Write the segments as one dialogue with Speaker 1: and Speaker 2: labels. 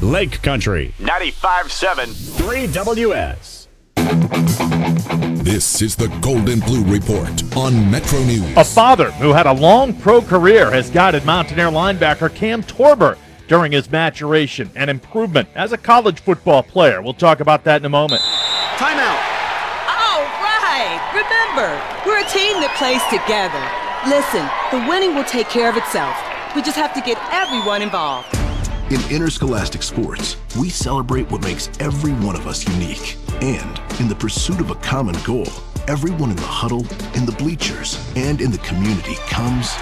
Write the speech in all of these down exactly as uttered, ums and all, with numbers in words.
Speaker 1: Lake Country.
Speaker 2: ninety-five point seven.
Speaker 1: three W S.
Speaker 3: This is the Golden Blue Report on Metro News.
Speaker 4: A father who had a long pro career has guided Mountaineer linebacker Cam Torber during his maturation and improvement as a college football player. We'll talk about that in a moment.
Speaker 5: Timeout.
Speaker 6: All right. Remember, we're a team that plays together. Listen, the winning will take care of itself. We just have to get everyone involved.
Speaker 7: In interscholastic sports, we celebrate what makes every one of us unique. And in the pursuit of a common goal, everyone in the huddle, in the bleachers, and in the community comes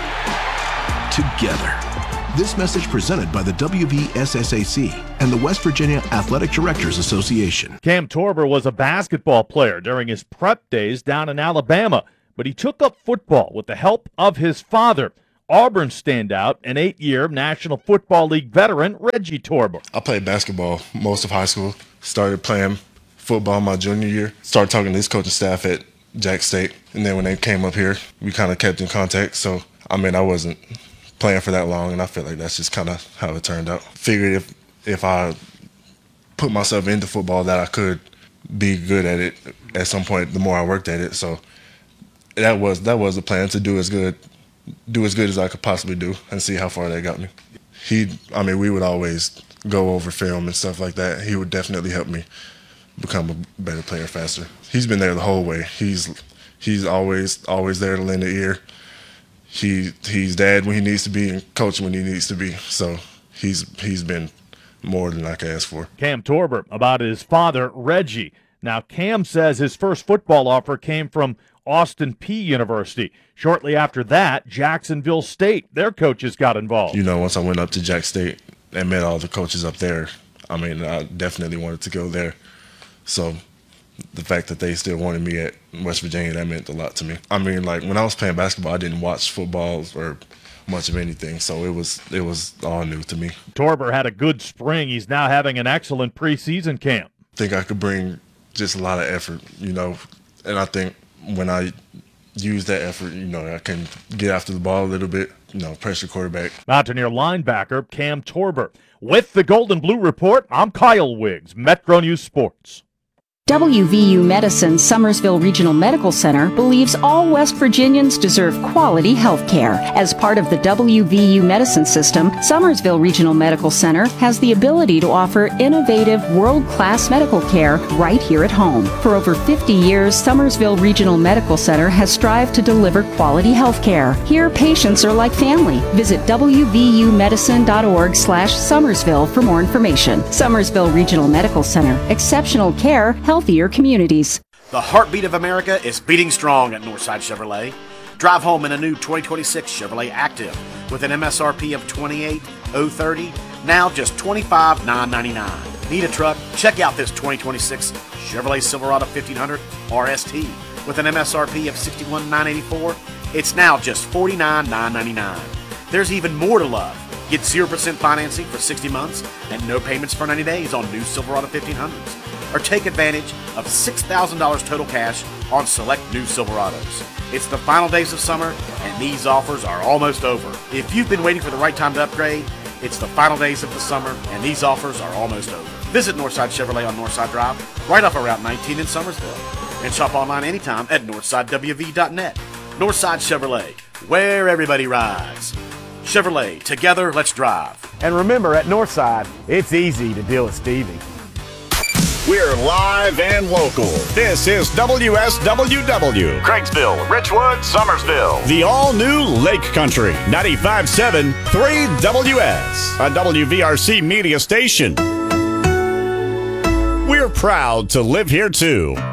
Speaker 7: together. This message presented by the W V S S A C and the West Virginia Athletic Directors Association.
Speaker 4: Cam Torber was a basketball player during his prep days down in Alabama, but he took up football with the help of his father, Auburn standout and eight-year National Football League veteran Reggie Torber.
Speaker 8: I played basketball most of high school, started playing football my junior year, started talking to this coaching staff at Jack State, and then when they came up here, we kind of kept in contact. So, I mean, I wasn't playing for that long, and I feel like that's just kind of how it turned out. Figured if, if I put myself into football that I could be good at it at some point the more I worked at it. So that was that was the plan, to do as good do as good as I could possibly do and see how far that got me. He, I mean, we would always go over film and stuff like that. He would definitely help me become a better player faster. He's been there the whole way. He's he's always always there to lend an ear. He he's dad when he needs to be and coach when he needs to be. So he's he's been more than I could ask for.
Speaker 4: Cam Torber about his father, Reggie. Now, Cam says his first football offer came from Austin Peay University. Shortly after that, Jacksonville State, their coaches got involved.
Speaker 8: You know, once I went up to Jack State and met all the coaches up there, I mean, I definitely wanted to go there. So the fact that they still wanted me at West Virginia, that meant a lot to me. I mean, like, when I was playing basketball, I didn't watch football or much of anything, so it was it was all new to me.
Speaker 4: Torber had a good spring. He's now having an excellent preseason camp.
Speaker 8: I think I could bring just a lot of effort, you know, and I think when I use that effort, you know, I can get after the ball a little bit, you know, pressure quarterback.
Speaker 4: Mountaineer linebacker Cam Torber. With the Golden Blue Report, I'm Kyle Wiggs, Metro News Sports.
Speaker 9: W V U Medicine Summersville Regional Medical Center believes all West Virginians deserve quality health care. As part of the W V U Medicine System, Summersville Regional Medical Center has the ability to offer innovative, world-class medical care right here at home. For over fifty years, Summersville Regional Medical Center has strived to deliver quality health care. Here, patients are like family. Visit W V U medicine dot org slash Summersville for more information. Summersville Regional Medical Center. Exceptional care, healthier communities.
Speaker 5: The heartbeat of America is beating strong at Northside Chevrolet. Drive home in a new twenty twenty-six Chevrolet Active with an M S R P of twenty-eight thousand thirty, now just twenty-five thousand nine hundred ninety-nine dollars. Need a truck? Check out this twenty twenty-six Chevrolet Silverado fifteen hundred R S T with an M S R P of sixty-one thousand nine hundred eighty-four dollars. It's now just forty-nine thousand nine hundred ninety-nine dollars. There's even more to love. Get zero percent financing for sixty months and no payments for ninety days on new Silverado fifteen hundreds. Or take advantage of six thousand dollars total cash on select new Silverados. It's the final days of summer, and these offers are almost over. If you've been waiting for the right time to upgrade, it's the final days of the summer, and these offers are almost over. Visit Northside Chevrolet on Northside Drive, right off of Route nineteen in Summersville. And shop online anytime at northside w v dot net. Northside Chevrolet, where everybody rides. Chevrolet, together, let's drive.
Speaker 2: And remember, at Northside, it's easy to deal with Stevie.
Speaker 1: We're live and local. This is W S W W.
Speaker 2: Craigsville, Richwood, Summersville.
Speaker 1: The all-new Lake Country. ninety-five point seven, three W S. A W V R C media station. We're proud to live here, too.